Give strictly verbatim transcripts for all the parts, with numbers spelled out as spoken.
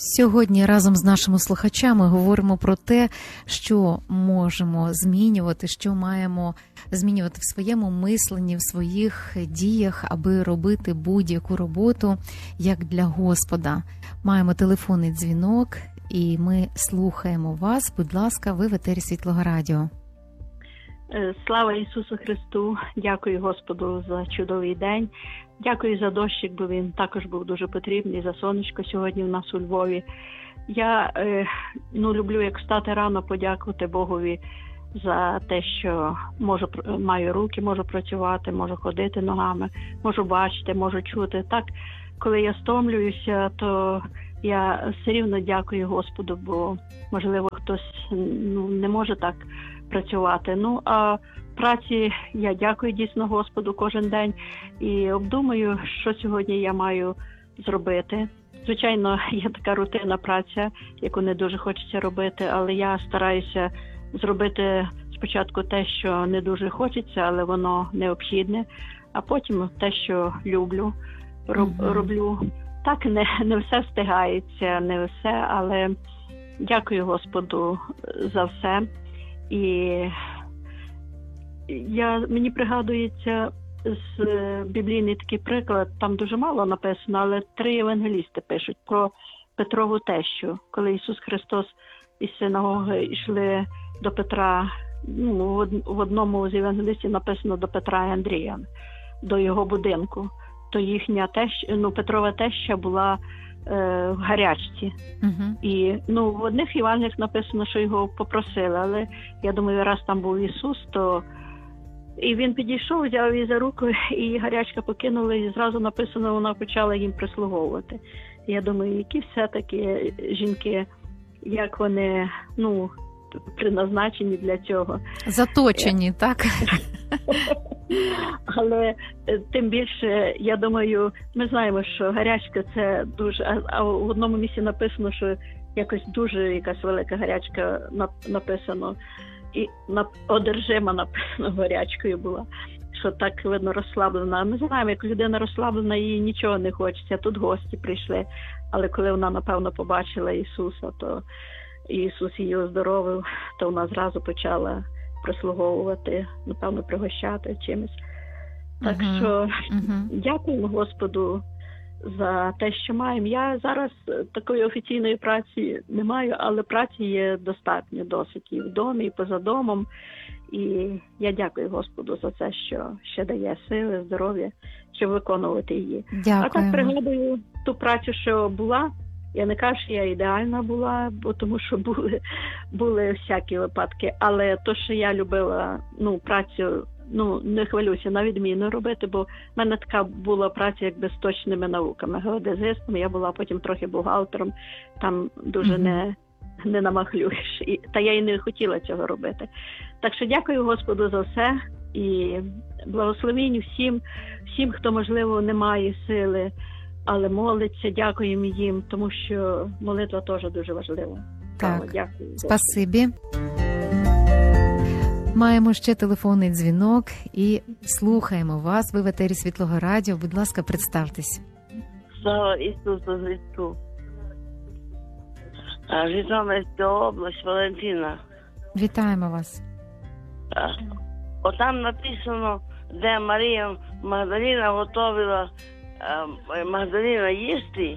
Сьогодні разом з нашими слухачами говоримо про те, що можемо змінювати, що маємо змінювати в своєму мисленні, в своїх діях, аби робити будь-яку роботу як для Господа. Маємо телефонний дзвінок, і ми слухаємо вас. Будь ласка, ви в етері Світлого Радіо. Слава Ісусу Христу! Дякую Господу за чудовий день. Дякую за дощик, бо він також був дуже потрібний, за сонечко сьогодні в нас у Львові. Я е, ну, люблю, як встати рано, подякувати Богові за те, що можу, маю руки, можу працювати, можу ходити ногами, можу бачити, можу чути. Так, коли я стомлююся, то я все рівно дякую Господу, бо, можливо, хтось ну, не може так працювати. Ну, а праці я дякую дійсно Господу кожен день і обдумую, що сьогодні я маю зробити. Звичайно, є така рутинна праця, яку не дуже хочеться робити, але я стараюся зробити спочатку те, що не дуже хочеться, але воно необхідне, а потім те, що люблю, роб, mm-hmm. роблю. Так, не, не все встигається, не все, але дякую Господу за все. І я, мені пригадується з біблійний такий приклад, там дуже мало написано, але три євангелісти пишуть про Петрову тещу, коли Ісус Христос із синагоги йшли до Петра, ну, в одному з євангелістів написано до Петра і Андрія, до його будинку, то їхня теща, ну, Петрова теща була е, в гарячці. Uh-huh. І ну, в одних євангеліях написано, що його попросили, але я думаю, раз там був Ісус, то і він підійшов, взяв її за руку, і гарячка покинула, і зразу написано, вона почала їм прислуговувати. І я думаю, які все-таки жінки, як вони, ну, призначені для цього. Заточені, так? Але тим більше, я думаю, ми знаємо, що гарячка це дуже, а в одному місці написано, що якось дуже якась велика гарячка написано, і одержима написано гарячкою була, що так, видно, розслаблена. Ми знаємо, як людина розслаблена, їй нічого не хочеться, тут гості прийшли, але коли вона, напевно, побачила Ісуса, то Ісус її оздоровив, то вона зразу почала прислуговувати, напевно, пригощати чимось. Так uh-huh. що uh-huh. дякуємо Господу за те, що маємо. Я зараз такої офіційної праці не маю, але праці є достатньо досить і в домі, і поза домом. І я дякую Господу за це, що ще дає сили, здоров'я, щоб виконувати її. Дякуємо. А так пригадую ту працю, що була. Я не кажу, що я ідеальна була, бо тому що були, були всякі випадки. Але то, що я любила, ну, працю, ну, не хвилюся, на відміну робити, бо в мене така була праця якби з точними науками. Геодезистом, я була потім трохи бухгалтером, там дуже mm-hmm. не, не намахлюєш. І, та я і не хотіла цього робити. Так що дякую Господу за все і благословінь всім, всім, хто, можливо, не має сили, але молиться, дякуємо їм, тому що молитва теж дуже важлива. Так, дякую. Спасибі. Маємо ще телефонний дзвінок і слухаємо вас. Ви в етері Світлого Радіо. Будь ласка, представтесь. Слава Ісусу Христу. Житомирська область, Валентина. Вітаємо вас. Отам написано, де Марія Магдаліна готувала Магдаліна їсти,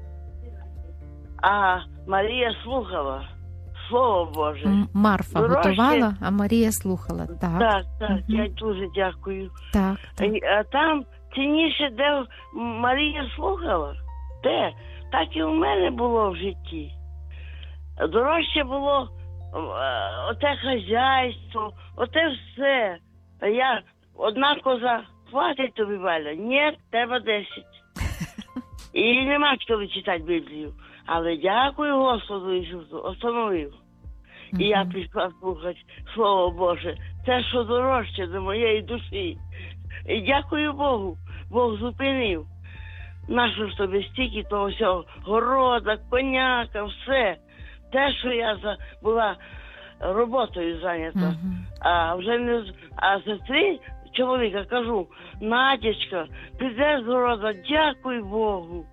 а Марія слухала Слово Боже. М- Марфа Дорожче... готувала, а Марія слухала. Так, так, так угу. Я дуже дякую. Так, так. А там цінніше, де Марія слухала, де? Так і у мене було в житті. Дорожче було оте хазяйство, оте все. Я одна коза. Хватить тобі, Валя? Ні, треба десять. І нема коли читати Біблію. Але дякую Господу Ісусу, остановив. І я пішла слухати Слово Боже. Це, що дорожче до моєї душі. І дякую Богу. Бог зупинив. Нащо ж тобі стільки того всього? Города, коняка, все. Те, що я за, була роботою зайнята. Uh-huh. А вже не... А за три чоловіка кажу, Надячка, підеш з города, дякуй Богу.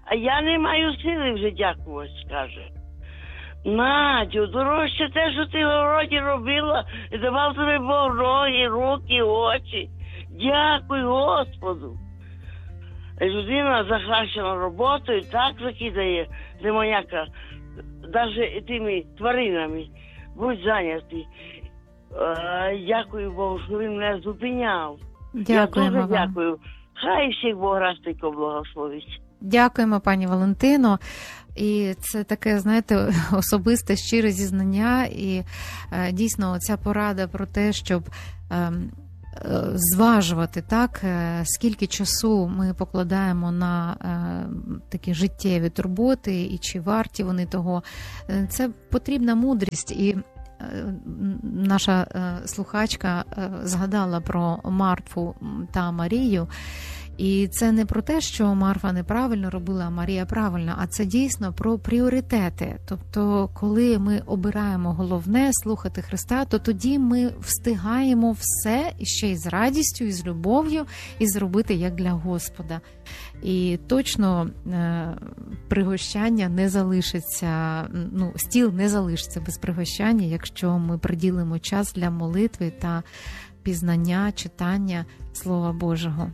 а я не маю сили вже дякувати, каже. Надю, дорожче те, що ти в городі робила, і давав тобі Бог ноги, руки, очі. Дякую Господу. Людина захищена роботою, так закидає демоняка, навіть тими тваринами. Будь зайнятий. Дякую Богу, що він мене зупиняв. Дякуємо Я дуже вам. дякую. Хай всіх Бог растико благословить. Дякуємо, пані Валентино. І це таке, знаєте, особисте, щире зізнання. І е, дійсно ця порада про те, щоб е, е, зважувати, так, е, скільки часу ми покладаємо на е, такі життєві турботи, і чи варті вони того. Е, це потрібна мудрість. І наша слухачка згадала про Марфу та Марію. І це не про те, що Марфа неправильно робила, а Марія правильно, а це дійсно про пріоритети. Тобто, коли ми обираємо головне – слухати Христа, то тоді ми встигаємо все і ще й з радістю, і з любов'ю, і зробити як для Господа. І точно е, пригощання не залишиться, ну, стіл не залишиться без пригощання, якщо ми приділимо час для молитви та пізнання, читання Слова Божого.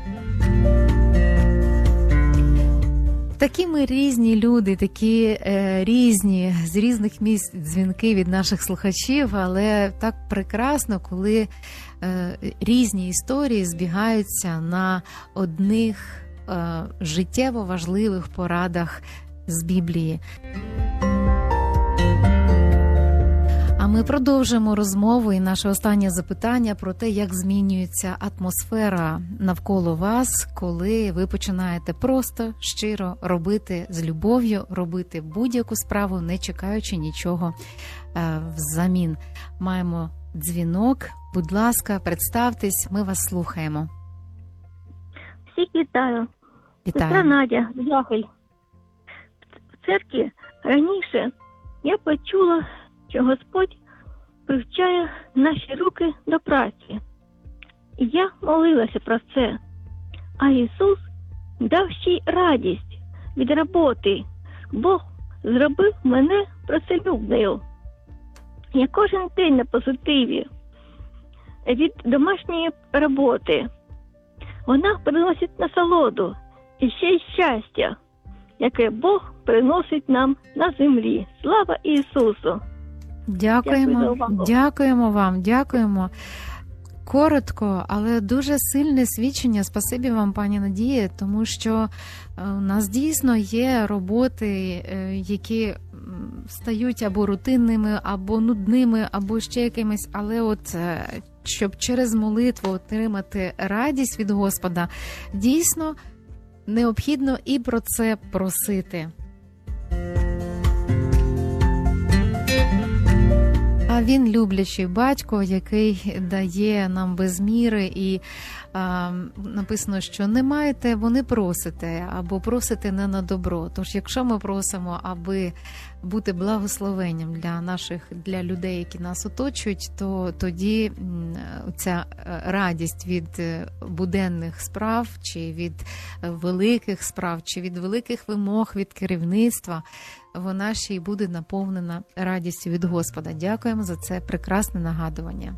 Такі ми різні люди, такі е, різні, з різних місць дзвінки від наших слухачів, але так прекрасно, коли е, різні історії збігаються на одних е, життєво важливих порадах з Біблії. А ми продовжимо розмову і наше останнє запитання про те, як змінюється атмосфера навколо вас, коли ви починаєте просто, щиро робити з любов'ю, робити будь-яку справу, не чекаючи нічого е, взамін. Маємо дзвінок. Будь ласка, представтесь, ми вас слухаємо. Всіх вітаю. Сестра Вітаю. Надя, Захель. В церкві раніше я почула, що Господь привчає наші руки до праці. І я молилася про це. А Ісус дав ще й радість від роботи. Бог зробив мене працелюбною. Я кожен день на позитиві від домашньої роботи. Вона приносить насолоду і ще й щастя, яке Бог приносить нам на землі. Слава Ісусу! Дякуємо, Дякую за увагу. дякуємо вам, дякуємо. Коротко, але дуже сильне свідчення. Спасибі вам, пані Надія, тому що у нас дійсно є роботи, які стають або рутинними, або нудними, або ще якимись, але от щоб через молитву отримати радість від Господа, дійсно необхідно і про це просити. А він люблячий батько, який дає нам без міри, і а, написано, що не маєте, бо не просите, або просите не на добро. Тож, якщо ми просимо, аби бути благословенням для наших, для людей, які нас оточують, то тоді ця радість від буденних справ, чи від великих справ, чи від великих вимог від керівництва, вона ще й буде наповнена радістю від Господа. Дякуємо за це прекрасне нагадування.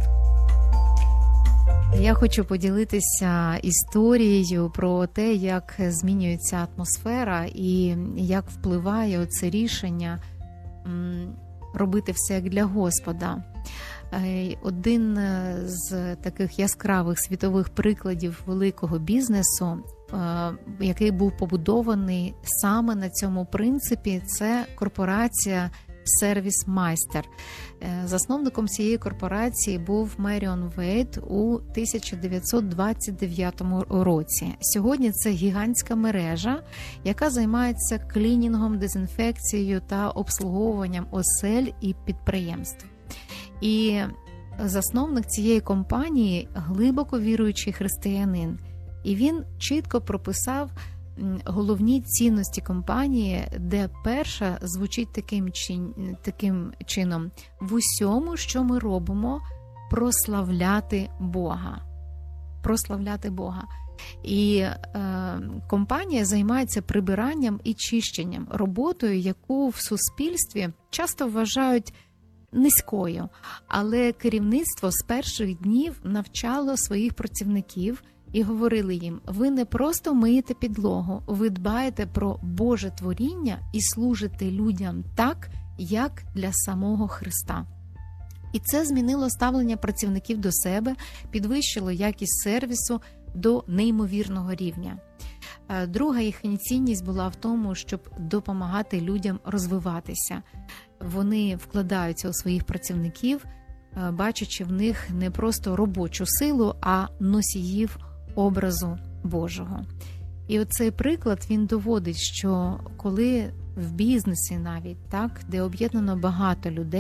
Я хочу поділитися історією про те, як змінюється атмосфера і як впливає це рішення робити все як для Господа. Один з таких яскравих світових прикладів великого бізнесу, який був побудований саме на цьому принципі, це корпорація ServiceMaster. Засновником цієї корпорації був Меріон Вейт у тисяча дев'ятсот двадцять дев'ятому році. Сьогодні це гігантська мережа, яка займається клінінгом, дезінфекцією та обслуговуванням осель і підприємств. І засновник цієї компанії – глибоко віруючий християнин. І він чітко прописав головні цінності компанії, де перша звучить таким, чин, таким чином: в усьому, що ми робимо, прославляти Бога. Прославляти Бога. І е, компанія займається прибиранням і чищенням, роботою, яку в суспільстві часто вважають низькою. Але керівництво з перших днів навчало своїх працівників і говорили їм: ви не просто миєте підлогу, ви дбаєте про Боже творіння і служите людям так, як для самого Христа. І це змінило ставлення працівників до себе, підвищило якість сервісу до неймовірного рівня. Друга їхня цінність була в тому, щоб допомагати людям розвиватися. Вони вкладаються у своїх працівників, бачачи в них не просто робочу силу, а носіїв образу Божого. І оцей приклад, він доводить, що коли в бізнесі навіть, так, де об'єднано багато людей,